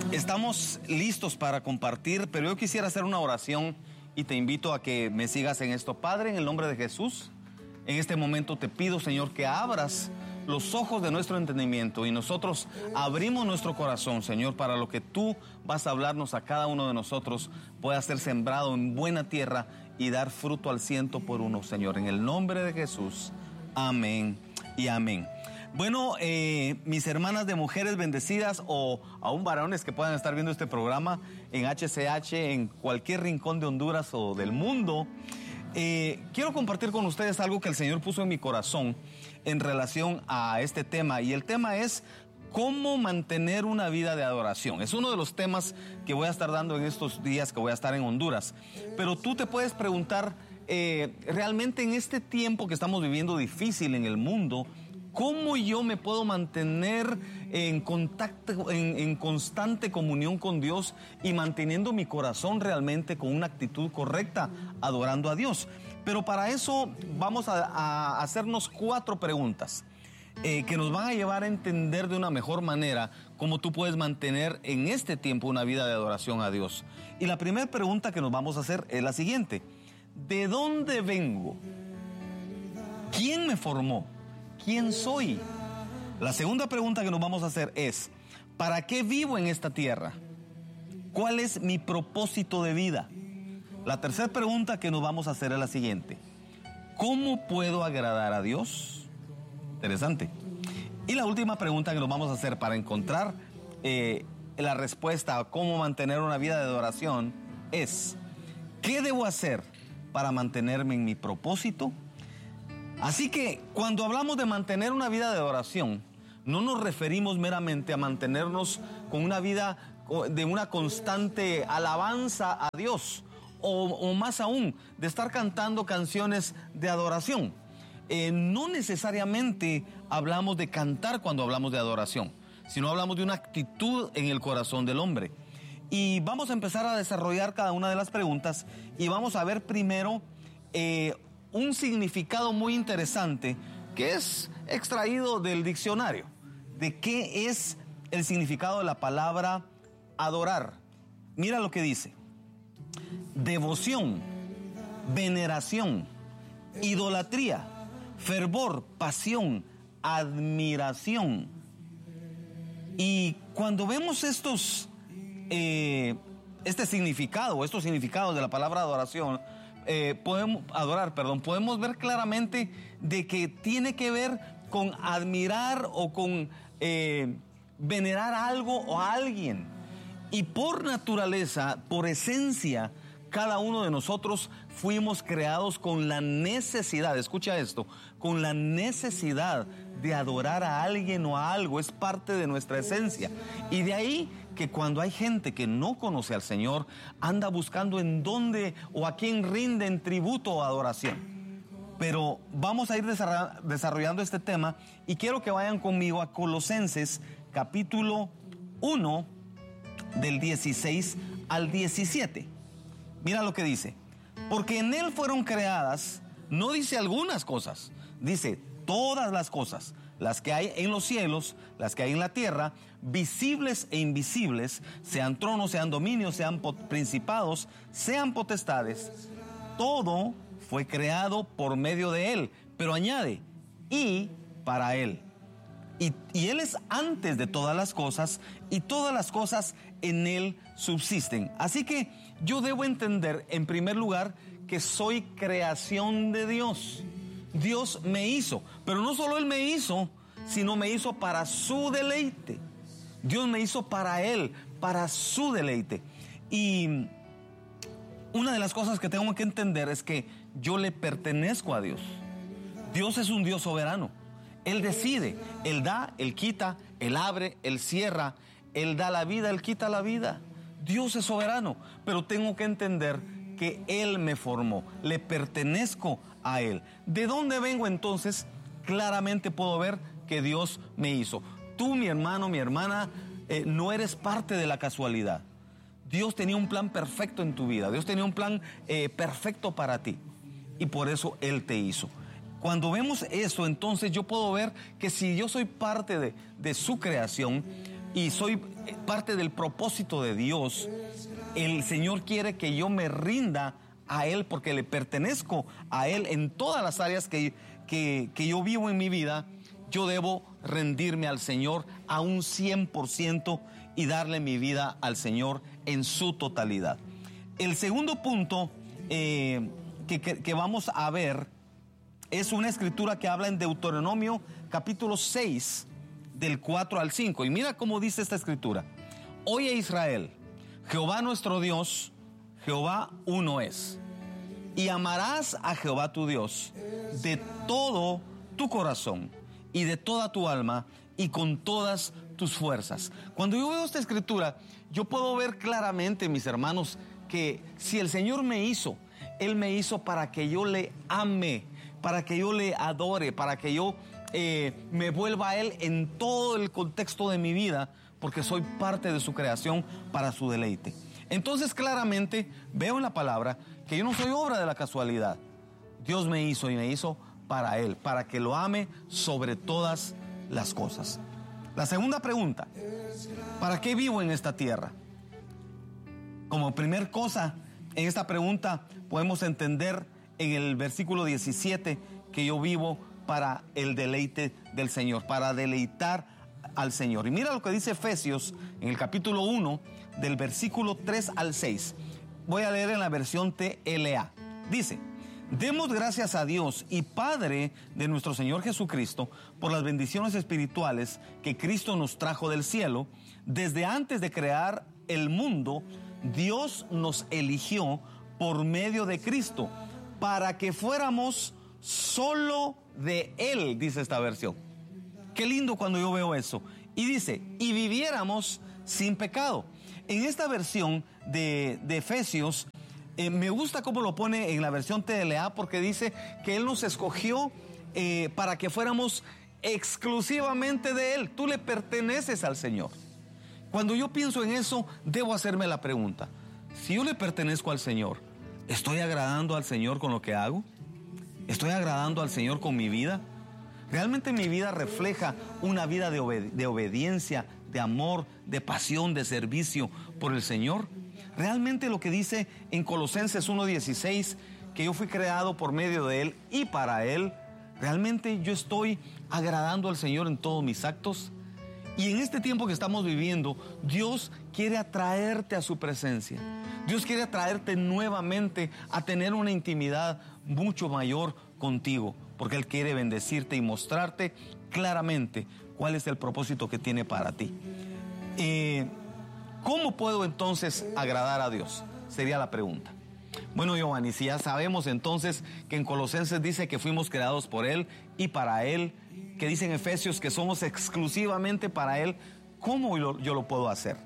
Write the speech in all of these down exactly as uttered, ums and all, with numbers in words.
Estamos listos para compartir, pero yo quisiera hacer una oración y te invito a que me sigas en esto. Padre, en el nombre de Jesús, en este momento te pido, Señor, que abras los ojos de nuestro entendimiento y nosotros abrimos nuestro corazón, Señor, para lo que tú vas a hablarnos a cada uno de nosotros pueda ser sembrado en buena tierra y dar fruto al ciento por uno, Señor. En el nombre de Jesús, amén y amén. Bueno, eh, mis hermanas de Mujeres Bendecidas o aún varones que puedan estar viendo este programa en H C H, en cualquier rincón de Honduras o del mundo, eh, quiero compartir con ustedes algo que el Señor puso en mi corazón en relación a este tema, y el tema es cómo mantener una vida de adoración. Es uno de los temas que voy a estar dando en estos días que voy a estar en Honduras. Pero tú te puedes preguntar, eh, realmente en este tiempo que estamos viviendo difícil en el mundo, ¿cómo yo me puedo mantener en contacto, en, en constante comunión con Dios y manteniendo mi corazón realmente con una actitud correcta, adorando a Dios? Pero para eso vamos a, a hacernos cuatro preguntas eh, que nos van a llevar a entender de una mejor manera cómo tú puedes mantener en este tiempo una vida de adoración a Dios. Y la primera pregunta que nos vamos a hacer es la siguiente: ¿de dónde vengo? ¿Quién me formó? ¿Quién soy? La segunda pregunta que nos vamos a hacer es: ¿para qué vivo en esta tierra? ¿Cuál es mi propósito de vida? La tercera pregunta que nos vamos a hacer es la siguiente: ¿cómo puedo agradar a Dios? Interesante. Y la última pregunta que nos vamos a hacer para encontrar eh, la respuesta a cómo mantener una vida de adoración es: ¿qué debo hacer para mantenerme en mi propósito? Así que cuando hablamos de mantener una vida de adoración, no nos referimos meramente a mantenernos con una vida de una constante alabanza a Dios, o, o más aún, de estar cantando canciones de adoración. Eh, no necesariamente hablamos de cantar cuando hablamos de adoración, sino hablamos de una actitud en el corazón del hombre. Y vamos a empezar a desarrollar cada una de las preguntas y vamos a ver primero eh, un significado muy interesante que es extraído del diccionario. ¿De qué es el significado de la palabra adorar? Mira lo que dice: devoción, veneración, idolatría, fervor, pasión, admiración. Y cuando vemos estos, eh, este significado, estos significados de la palabra adoración, Eh, podemos adorar, perdón, podemos ver claramente de que tiene que ver con admirar o con eh, venerar algo o a alguien. Y por naturaleza, por esencia, cada uno de nosotros fuimos creados con la necesidad, escucha esto, con la necesidad de adorar a alguien o a algo. Es parte de nuestra esencia. Y de ahí que cuando hay gente que no conoce al Señor, anda buscando en dónde o a quién rinden tributo o adoración. Pero vamos a ir desarrollando este tema y quiero que vayan conmigo a Colosenses capítulo uno del dieciséis al diecisiete. Mira lo que dice: porque en Él fueron creadas, no dice algunas cosas, dice todas las cosas, las que hay en los cielos, las que hay en la tierra, visibles e invisibles, sean tronos, sean dominios, sean principados, sean potestades. Todo fue creado por medio de Él, pero añade, y para Él. Y, y Él es antes de todas las cosas, y todas las cosas en Él subsisten. Así que yo debo entender, en primer lugar, que soy creación de Dios. Dios me hizo, pero no solo Él me hizo, sino me hizo para su deleite. Dios me hizo para Él, para su deleite. Y una de las cosas que tengo que entender es que yo le pertenezco a Dios. Dios es un Dios soberano. Él decide, Él da, Él quita, Él abre, Él cierra, Él da la vida, Él quita la vida. Dios es soberano, pero tengo que entender que Él me formó, le pertenezco a Él. ¿De dónde vengo entonces? Claramente puedo ver que Dios me hizo. Tú, mi hermano, mi hermana, eh, no eres parte de la casualidad. Dios tenía un plan perfecto en tu vida, Dios tenía un plan eh, perfecto para ti, y por eso Él te hizo. Cuando vemos eso, entonces yo puedo ver que si yo soy parte de, de su creación, y soy parte del propósito de Dios, el Señor quiere que yo me rinda a Él porque le pertenezco a Él en todas las áreas que, que, que yo vivo en mi vida. Yo debo rendirme al Señor a un cien por ciento y darle mi vida al Señor en su totalidad. El segundo punto eh, que, que, que vamos a ver es una escritura que habla en Deuteronomio capítulo seis, del cuatro al cinco. Y mira cómo dice esta escritura: Oye Israel, Jehová nuestro Dios, Jehová uno es. Y amarás a Jehová tu Dios de todo tu corazón y de toda tu alma y con todas tus fuerzas. Cuando yo veo esta escritura, yo puedo ver claramente, mis hermanos, que si el Señor me hizo, Él me hizo para que yo le ame, para que yo le adore, para que yo eh, me vuelva a Él en todo el contexto de mi vida, porque soy parte de su creación para su deleite. Entonces claramente veo en la palabra que yo no soy obra de la casualidad. Dios me hizo y me hizo para Él, para que lo ame sobre todas las cosas. La segunda pregunta: ¿para qué vivo en esta tierra? Como primer cosa, en esta pregunta podemos entender en el versículo diecisiete que yo vivo para el deleite del Señor, para deleitar al Señor. Y mira lo que dice Efesios en el capítulo uno, del versículo tres al seis. Voy a leer en la versión T L A. Dice: demos gracias a Dios y Padre de nuestro Señor Jesucristo por las bendiciones espirituales que Cristo nos trajo del cielo. Desde antes de crear el mundo, Dios nos eligió por medio de Cristo para que fuéramos solo de Él, dice esta versión. Qué lindo cuando yo veo eso. Y dice, y viviéramos sin pecado. En esta versión de, de Efesios, eh, me gusta cómo lo pone en la versión T L A, porque dice que Él nos escogió eh, para que fuéramos exclusivamente de Él. Tú le perteneces al Señor. Cuando yo pienso en eso, debo hacerme la pregunta: si yo le pertenezco al Señor, ¿estoy agradando al Señor con lo que hago? ¿Estoy agradando al Señor con mi vida? ¿Realmente mi vida refleja una vida de, obed- de obediencia, de amor, de pasión, de servicio por el Señor? ¿Realmente lo que dice en Colosenses uno dieciséis, que yo fui creado por medio de Él y para Él, realmente yo estoy agradando al Señor en todos mis actos? Y en este tiempo que estamos viviendo, Dios quiere atraerte a su presencia. Dios quiere atraerte nuevamente a tener una intimidad mucho mayor contigo, porque Él quiere bendecirte y mostrarte claramente cuál es el propósito que tiene para ti. Eh, ¿Cómo puedo entonces agradar a Dios? Sería la pregunta. Bueno, Giovanni, si ya sabemos entonces que en Colosenses dice que fuimos creados por Él y para Él, que dice en Efesios que somos exclusivamente para Él, ¿cómo yo, yo lo puedo hacer?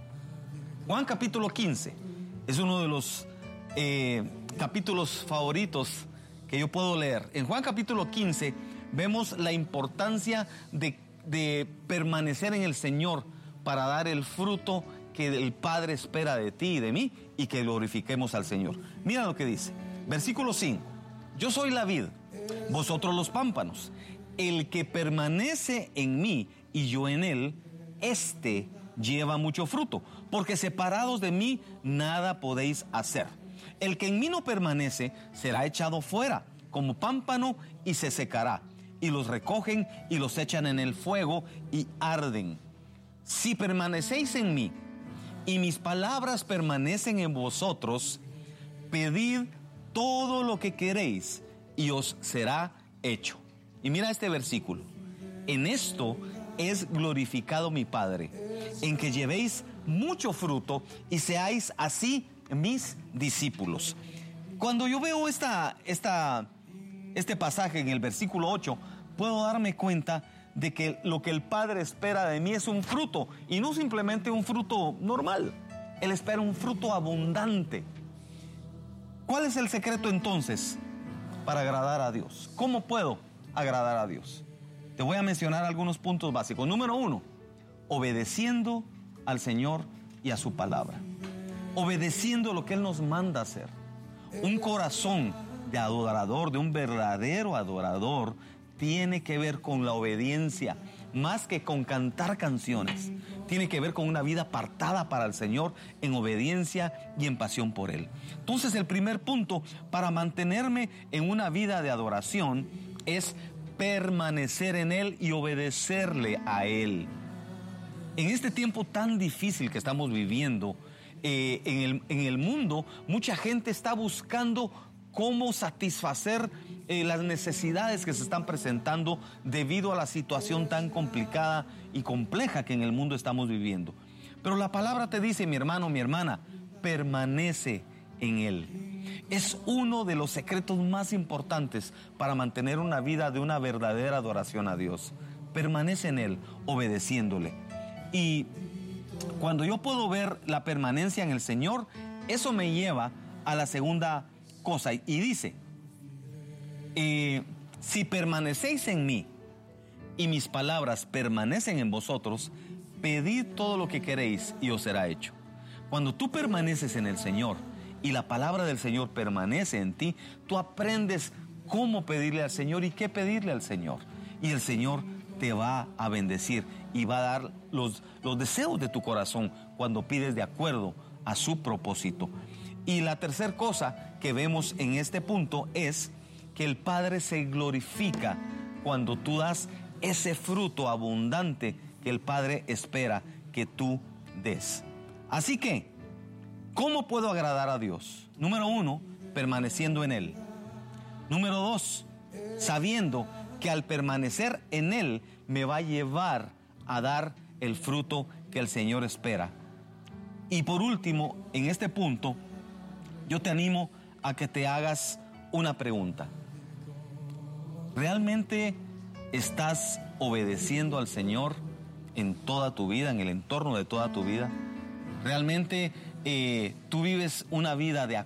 Juan capítulo quince es uno de los eh, capítulos favoritos que yo puedo leer. En Juan capítulo quince vemos la importancia de, de permanecer en el Señor para dar el fruto que el Padre espera de ti y de mí, y que glorifiquemos al Señor. Mira lo que dice, versículo cinco: yo soy la vid, vosotros los pámpanos. El que permanece en mí y yo en él, éste lleva mucho fruto, porque separados de mí nada podéis hacer. El que en mí no permanece será echado fuera como pámpano y se secará, y los recogen y los echan en el fuego y arden. Si permanecéis en mí y mis palabras permanecen en vosotros, pedid todo lo que queréis y os será hecho. Y mira este versículo: en esto es glorificado mi Padre, en que llevéis mucho fruto y seáis así mis discípulos. Cuando yo veo esta, esta, este pasaje en el versículo ocho, puedo darme cuenta de que lo que el Padre espera de mí es un fruto, y no simplemente un fruto normal. Él espera un fruto abundante. ¿Cuál es el secreto entonces para agradar a Dios? ¿Cómo puedo agradar a Dios? Te voy a mencionar algunos puntos básicos. Número uno, obedeciendo al Señor y a su palabra. Obedeciendo lo que Él nos manda hacer. Un corazón de adorador, de un verdadero adorador, tiene que ver con la obediencia, más que con cantar canciones. tiene que ver con una vida apartada para el Señor, en obediencia y en pasión por Él. Entonces, el primer punto para mantenerme en una vida de adoración es permanecer en Él y obedecerle a Él. En este tiempo tan difícil que estamos viviendo, eh, en el, en el mundo, mucha gente está buscando cómo satisfacer eh, las necesidades que se están presentando debido a la situación tan complicada y compleja que en el mundo estamos viviendo. Pero la palabra te dice, mi hermano, mi hermana, permanece en Él. Es uno de los secretos más importantes para mantener una vida de una verdadera adoración a Dios. Permanece en Él, obedeciéndole. Y cuando yo puedo ver la permanencia en el Señor, eso me lleva a la segunda cosa. Y dice, eh, si permanecéis en mí y mis palabras permanecen en vosotros, pedid todo lo que queréis y os será hecho. Cuando tú permaneces en el Señor y la palabra del Señor permanece en ti, tú aprendes cómo pedirle al Señor y qué pedirle al Señor. Y el Señor te va a bendecir y va a dar los, los deseos de tu corazón cuando pides de acuerdo a su propósito. Y la tercera cosa que vemos en este punto es que el Padre se glorifica cuando tú das ese fruto abundante que el Padre espera que tú des. Así que, ¿cómo puedo agradar a Dios? Número uno, permaneciendo en Él. Número dos, sabiendo que al permanecer en Él me va a llevar a dar el fruto que el Señor espera. Y por último, en este punto, yo te animo a que te hagas una pregunta. ¿Realmente estás obedeciendo al Señor en toda tu vida, en el entorno de toda tu vida? ¿Realmente eh, tú vives una vida de